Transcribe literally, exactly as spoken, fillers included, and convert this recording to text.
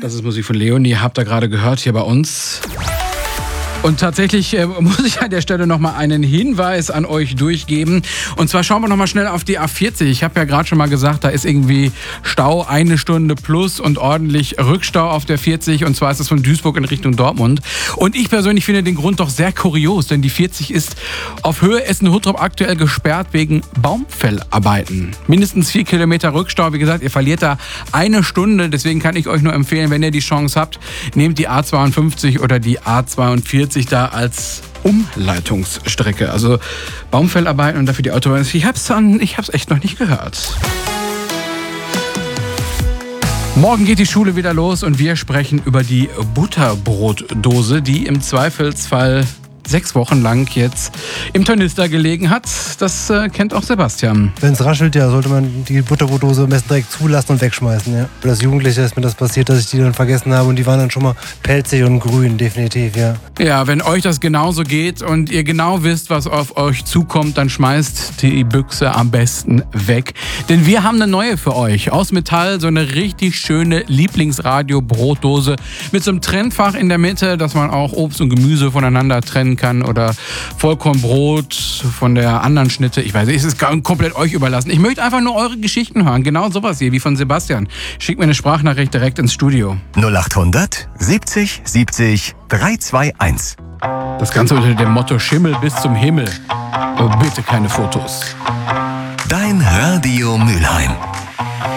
Das ist Musik von Leonie, habt ihr gerade gehört hier bei uns. Und tatsächlich äh, muss ich an der Stelle nochmal einen Hinweis an euch durchgeben. Und zwar schauen wir nochmal schnell auf die A vierzig. Ich habe ja gerade schon mal gesagt, da ist irgendwie Stau eine Stunde plus und ordentlich Rückstau auf der vierzig. Und zwar ist es von Duisburg in Richtung Dortmund. Und ich persönlich finde den Grund doch sehr kurios, denn die vierzig ist auf Höhe Essen-Huttrop aktuell gesperrt wegen Baumfellarbeiten. Mindestens vier Kilometer Rückstau. Wie gesagt, ihr verliert da eine Stunde. Deswegen kann ich euch nur empfehlen, wenn ihr die Chance habt, nehmt die A zweiundfünfzig oder die A zweiundvierzig da als Umleitungsstrecke. Also Baumfellarbeiten und dafür die Autobahn. Ich hab's dann, ich hab's echt noch nicht gehört. Morgen geht die Schule wieder los und wir sprechen über die Butterbrotdose, die im Zweifelsfall sechs Wochen lang jetzt im Tornister gelegen hat. Das äh, kennt auch Sebastian. Wenn es raschelt, ja, sollte man die Butterbrotdose am besten direkt zulassen und wegschmeißen. Ja. Als Jugendlicher ist mir das passiert, dass ich die dann vergessen habe und die waren dann schon mal pelzig und grün, definitiv, ja. Ja, wenn euch das genauso geht und ihr genau wisst, was auf euch zukommt, dann schmeißt die Büchse am besten weg. Denn wir haben eine neue für euch. Aus Metall, so eine richtig schöne Lieblingsradio-Brotdose mit so einem Trennfach in der Mitte, dass man auch Obst und Gemüse voneinander trennen kann oder Vollkornbrot von der anderen Schnitte. Ich weiß nicht, es ist komplett euch überlassen. Ich möchte einfach nur eure Geschichten hören. Genau sowas hier wie von Sebastian. Schickt mir eine Sprachnachricht direkt ins Studio. null achthundert siebzig siebzig drei zwei eins. Das Ganze unter dem Motto Schimmel bis zum Himmel. Aber bitte keine Fotos. Dein Radio Mülheim.